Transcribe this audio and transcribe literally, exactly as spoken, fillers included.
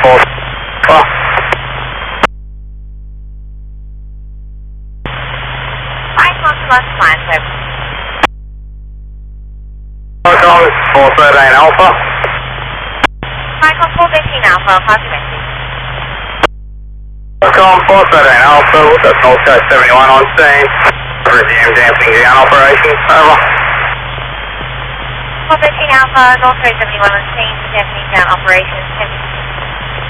four. Well. Icon plus line, sir. Icon four thirteen Alpha. Icon four fifteen Alpha, pass the message. Icon four thirteen Alpha, that's North Coast seventy-one on scene. Resume damping gun operations, over. four fifteen Alpha, North Coast seventy-one on scene, damping down operations, ten